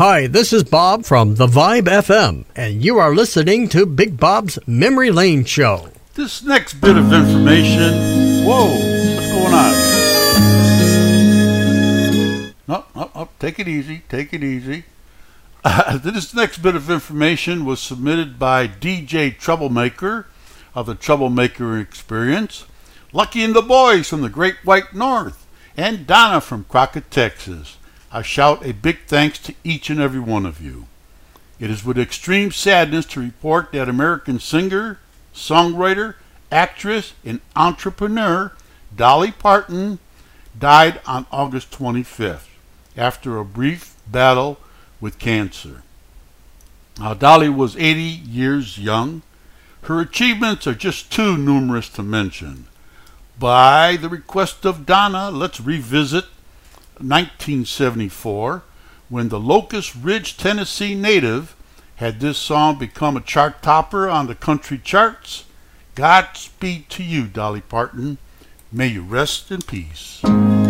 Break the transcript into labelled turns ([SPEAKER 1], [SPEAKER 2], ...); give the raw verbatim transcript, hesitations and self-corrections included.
[SPEAKER 1] Hi, this is Bob from The Vibe F M, and you are listening to Big Bob's Memory Lane Show.
[SPEAKER 2] This next bit of information... Whoa, what's going on? No, no, no, take it easy, take it easy. Uh, this next bit of information was submitted by D J Troublemaker of the Troublemaker Experience, Lucky and the Boys from the Great White North, and Donna from Crockett, Texas. I shout a big thanks to each and every one of you. It is with extreme sadness to report that American singer, songwriter, actress, and entrepreneur Dolly Parton died on August twenty-fifth after a brief battle with cancer. Now, Dolly was eighty years young. Her achievements are just too numerous to mention. By the request of Donna, let's revisit nineteen seventy-four, when the Locust Ridge, Tennessee native had this song become a chart topper on the country charts. Godspeed to you, Dolly Parton. May you rest in peace.